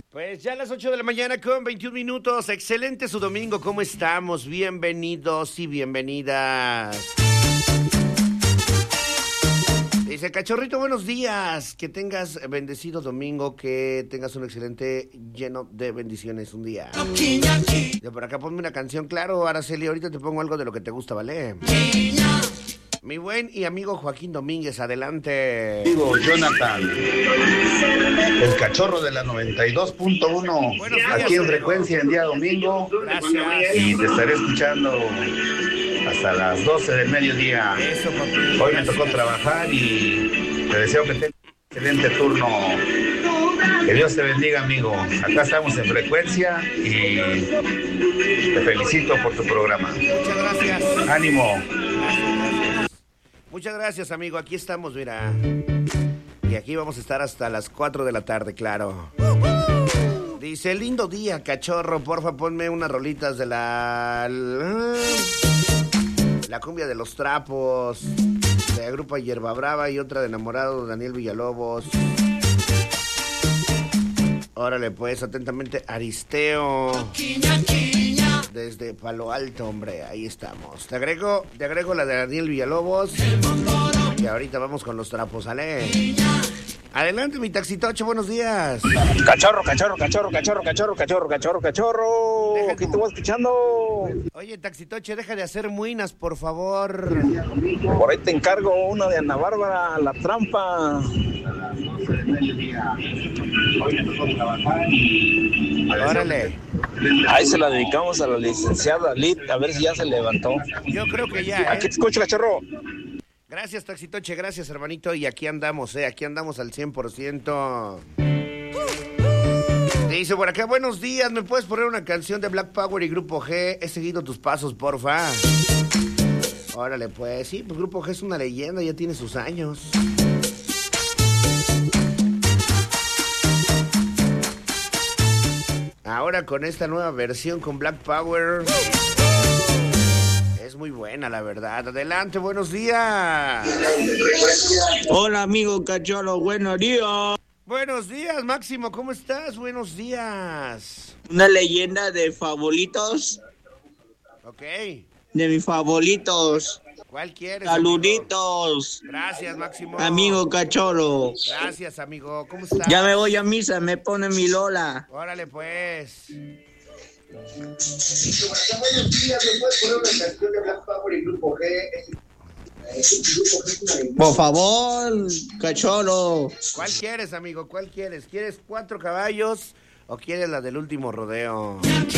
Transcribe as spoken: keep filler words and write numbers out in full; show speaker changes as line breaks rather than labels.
Pues ya a las ocho de la mañana con veintiún minutos. Excelente su domingo. ¿Cómo estamos? Bienvenidos y bienvenidas. Dice Cachorrito, buenos días. Que tengas bendecido domingo. Que tengas un excelente lleno de bendiciones un día. De por acá ponme una canción. Claro, Araceli, ahorita te pongo algo de lo que te gusta, ¿vale? Mi buen y amigo Joaquín Domínguez, adelante.
Amigo Jonathan, el cachorro de la noventa y dos punto uno, aquí en frecuencia en día domingo.
Gracias.
Y te estaré escuchando hasta las doce del mediodía.
Eso, papi.
Hoy me tocó trabajar y te deseo que tengas un excelente turno. Que Dios te bendiga, amigo. Acá estamos en frecuencia y te felicito por tu programa.
Muchas gracias.
Ánimo.
Muchas gracias, amigo. Aquí estamos, mira. Y aquí vamos a estar hasta las cuatro de la tarde, claro. Dice, lindo día, cachorro. Porfa, ponme unas rolitas de la... La cumbia de los trapos. De la grupo Hierba Brava y otra de enamorado Daniel Villalobos. Órale, pues, atentamente, Aristeo. Desde Palo Alto, hombre, ahí estamos. Te agrego, te agrego la de Daniel Villalobos. Y ahorita vamos con los trapos, ¿sale? Adelante, mi taxitocho, buenos días.
Cachorro, cachorro, cachorro, cachorro, cachorro, cachorro, cachorro, cachorro.
Deja
¿Qué
tu-
te voy escuchando?
Oye, taxitoche, deja de hacer muinas, por favor.
Por ahí te encargo una de Ana Bárbara, La Trampa.
Órale.
Ahí se la dedicamos a la licenciada Lid, a ver si ya se levantó.
Yo creo que ya,
Aquí
¿eh?
te escucho, cachorro.
Gracias, taxitoche, gracias, hermanito. Y aquí andamos, ¿eh? Aquí andamos al cien por ciento. Dice por acá, buenos días, ¿me puedes poner una canción de Black Power y Grupo G? He seguido tus pasos, porfa. Órale, pues, sí, pues Grupo G es una leyenda, ya tiene sus años. Ahora con esta nueva versión con Black Power... Es muy buena, la verdad. Adelante, buenos días.
Hola amigo cachorro, buenos días.
Buenos días, Máximo, ¿cómo estás? Buenos días.
Una leyenda de favoritos,
Ok.
de mis favoritos.
¿Cuál quieres? amigo?
Saluditos,
Gracias, Máximo.
amigo cachorro.
Gracias, amigo. ¿Cómo estás?
Ya me voy a misa, me pone mi Lola.
Órale, pues.
Por favor, cachorro.
¿Cuál quieres, amigo? ¿Cuál quieres? ¿Quieres cuatro caballos o quieres la del último rodeo?